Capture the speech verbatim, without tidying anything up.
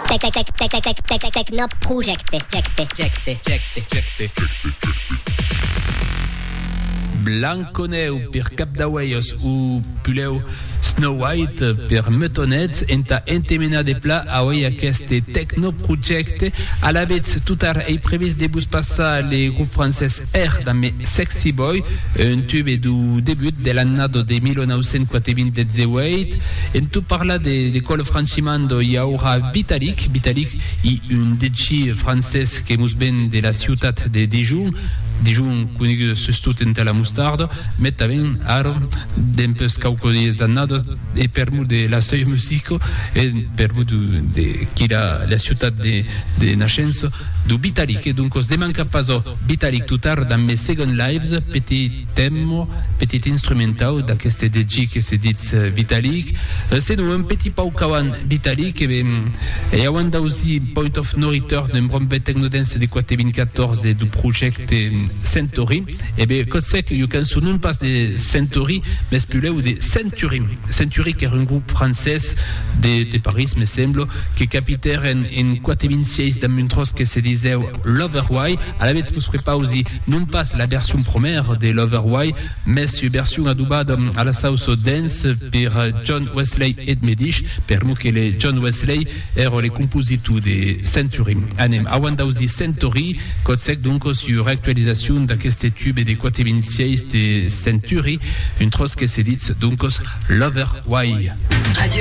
tec tec tec tec tec tec tec tec techno project jecte jecte jecte jecte Blanconeu per Cap d'Awaios ou Puleu Snow White per Metonets enta entemena de pla a oi aquest techno project a la vez tout ar ei previst de bus passar le groupe francès R dame Sexy Boy, un tube du debut de l'annado de mille neuf cent quarante-huit en tu parla de, de col francimando i aura Vitalik Vitalik i un D J francès que mus ben de la ciutat de Dijon Dijon conegut sustut entre la mustardo met ben aro d'empes cauco de annados e permu de la soi musico e permu de, de qui la, la ciutat de, de nascenso du Vitalik e donc os demanca paso Vitalik tutar dans mes second lives petit temmo petit instrumentau d'aqueste D J que se dit Vitalik c'est nous un petit pau kawan Vitalik e e awan da aussi Point of No Return un brombe technodance de quatre mille quatorze du project Centauri e be cotsec you can so non pas de Centauri mais spuleu ou de Century Century qui est un groupe français de, de Paris me semble que capitaire en, en quatre mille seize dans un tros que se disait Loverwhy à la vez vous serez pas aussi non pas la version première de Loverwhy mais une version adubada à la sauce dance per John Wesley et Medish per mo que le John Wesley ero le compositu de Century anem a wanda aussi Centauri cotsec donc sur actualisation d'aqueste tube de quatre mille seize de Century, une trosse que se dit donc Loverwhy.